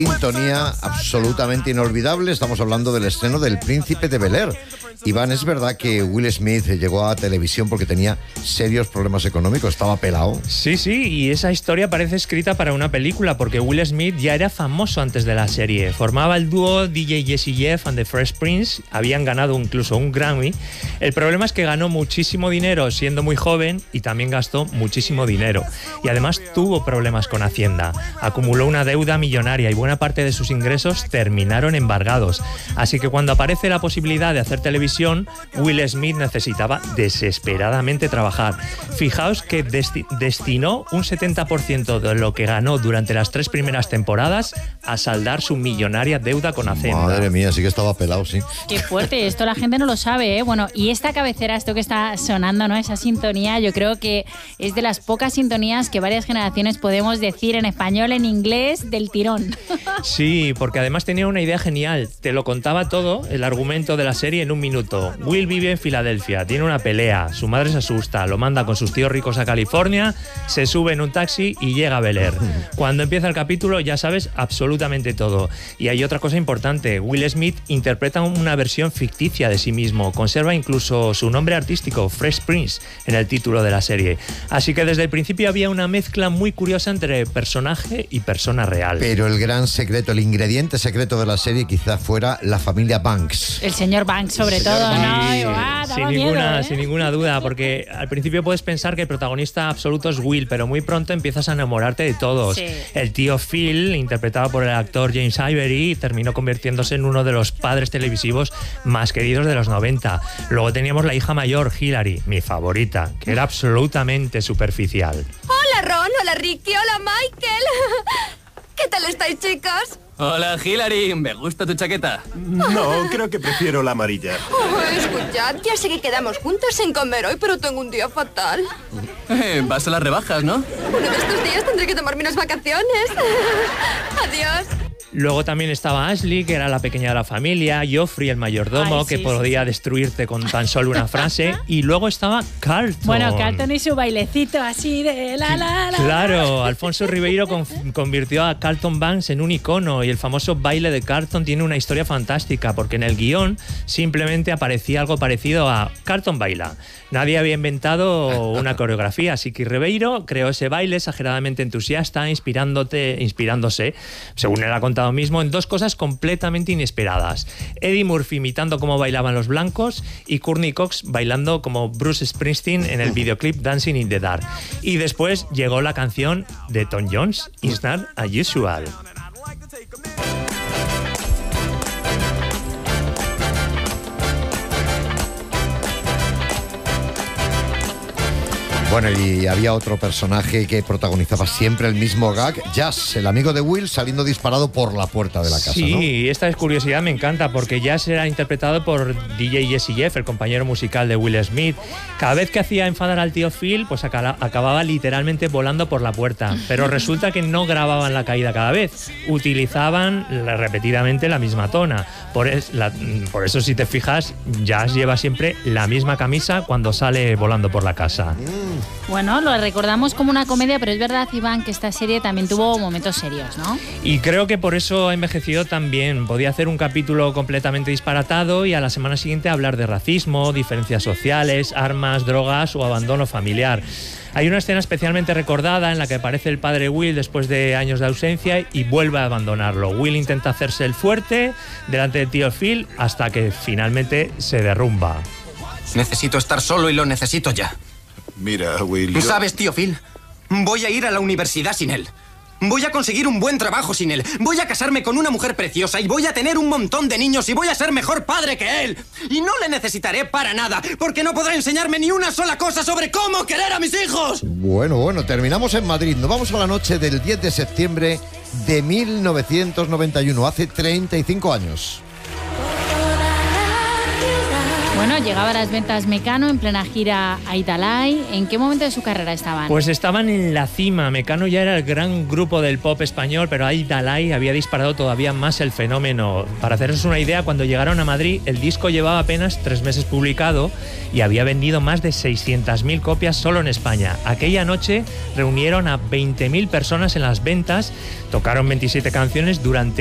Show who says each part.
Speaker 1: Sintonía absolutamente inolvidable. Estamos hablando del estreno del Príncipe de Bel-Air. Iván, ¿es verdad que Will Smith llegó a televisión porque tenía serios problemas económicos? ¿Estaba pelado?
Speaker 2: Sí, y esa historia parece escrita para una película, porque Will Smith ya era famoso antes de la serie. Formaba el dúo DJ Jesse Jeff and the Fresh Prince, habían ganado incluso un Grammy. El problema es que ganó muchísimo dinero siendo muy joven y también gastó muchísimo dinero. Y además tuvo problemas con Hacienda. Acumuló una deuda millonaria y buena parte de sus ingresos terminaron embargados. Así que cuando aparece la posibilidad de hacer televisión, Will Smith necesitaba desesperadamente trabajar. Fijaos que destinó un 70% de lo que ganó durante las 3 primeras temporadas a saldar su millonaria deuda con Hacienda.
Speaker 1: Madre mía, sí que estaba pelado, sí.
Speaker 3: Qué fuerte, esto la gente no lo sabe, ¿eh? Bueno, y esta cabecera, esto que está sonando, ¿no? Esa sintonía, yo creo que es de las pocas sintonías que varias generaciones podemos decir en español, en inglés, del tirón.
Speaker 2: Sí, porque además tenía una idea genial. Te lo contaba todo, el argumento de la serie, en un minuto. Will vive en Filadelfia, tiene una pelea, su madre se asusta, lo manda con sus tíos ricos a California, se sube en un taxi y llega a Bel-Air. Cuando empieza el capítulo ya sabes absolutamente todo. Y hay otra cosa importante, Will Smith interpreta una versión ficticia de sí mismo, conserva incluso su nombre artístico, Fresh Prince, en el título de la serie. Así que desde el principio había una mezcla muy curiosa entre personaje y persona real.
Speaker 1: Pero el gran secreto, el ingrediente secreto de la serie quizá fuera la familia Banks.
Speaker 3: El señor Banks sobre todo.
Speaker 2: Sin ninguna duda, porque al principio puedes pensar que el protagonista absoluto es Will, pero muy pronto empiezas a enamorarte de todos. Sí. El tío Phil, interpretado por el actor James Ivory, terminó convirtiéndose en uno de los padres televisivos más queridos de los 90. Luego teníamos la hija mayor, Hilary, mi favorita, que era absolutamente superficial.
Speaker 4: Hola Ron, hola Ricky, hola Michael. ¿Qué tal estáis, chicos?
Speaker 5: Hola, Hilary. Me gusta tu chaqueta.
Speaker 6: No, creo que prefiero la amarilla.
Speaker 4: Escuchad, ya sé que quedamos juntos sin comer hoy, pero tengo un día fatal.
Speaker 5: Vas a las rebajas, ¿no?
Speaker 4: Uno de estos días tendré que tomarme unas vacaciones. Adiós.
Speaker 2: Luego también estaba Ashley, que era la pequeña de la familia, Joffrey, el mayordomo, que podía destruirte con tan solo una frase, y luego estaba Carlton.
Speaker 3: Bueno, Carlton y su bailecito así de la.
Speaker 2: Claro, Alfonso Ribeiro convirtió a Carlton Banks en un icono, y el famoso baile de Carlton tiene una historia fantástica, porque en el guión simplemente aparecía algo parecido a Carlton baila. Nadie había inventado una coreografía, así que Ribeiro creó ese baile exageradamente entusiasta, inspirándose, según él ha contado mismo, en dos cosas completamente inesperadas. Eddie Murphy imitando cómo bailaban los blancos y Courtney Cox bailando como Bruce Springsteen en el videoclip Dancing in the Dark. Y después llegó la canción de Tom Jones, It's Not Unusual.
Speaker 1: Bueno, y había otro personaje que protagonizaba siempre el mismo gag, Jazz, el amigo de Will, saliendo disparado por la puerta de la casa,
Speaker 2: sí,
Speaker 1: ¿no?
Speaker 2: Esta curiosidad me encanta, porque Jazz era interpretado por DJ Jesse Jeff, el compañero musical de Will Smith. Cada vez que hacía enfadar al tío Phil, pues acababa literalmente volando por la puerta. Pero resulta que no grababan la caída cada vez, utilizaban repetidamente la misma tona. Por eso, si te fijas, Jazz lleva siempre la misma camisa cuando sale volando por la casa.
Speaker 3: Bueno, lo recordamos como una comedia, pero es verdad, Iván, que esta serie también tuvo momentos serios, ¿no?
Speaker 2: Y creo que por eso ha envejecido tan bien. Podía hacer un capítulo completamente disparatado y a la semana siguiente hablar de racismo, diferencias sociales, armas, drogas o abandono familiar. Hay una escena especialmente recordada en la que aparece el padre Will después de años de ausencia y vuelve a abandonarlo. Will intenta hacerse el fuerte delante del tío Phil hasta que finalmente se derrumba.
Speaker 5: Necesito estar solo y lo necesito ya.
Speaker 6: Mira, Will...
Speaker 5: ¿Sabes, tío Phil? Voy a ir a la universidad sin él. Voy a conseguir un buen trabajo sin él. Voy a casarme con una mujer preciosa y voy a tener un montón de niños y voy a ser mejor padre que él. Y no le necesitaré para nada, porque no podrá enseñarme ni una sola cosa sobre cómo querer a mis hijos.
Speaker 1: Bueno, terminamos en Madrid. Nos vamos a la noche del 10 de septiembre de 1991, hace 35 años.
Speaker 3: Bueno, llegaba a las ventas Mecano en plena gira Aidalai. ¿En qué momento de su carrera estaban?
Speaker 2: Pues estaban en la cima. Mecano ya era el gran grupo del pop español, pero Aidalai había disparado todavía más el fenómeno. Para haceros una idea, cuando llegaron a Madrid, el disco llevaba apenas 3 meses publicado y había vendido más de 600.000 copias solo en España. Aquella noche reunieron a 20.000 personas en las ventas, tocaron 27 canciones durante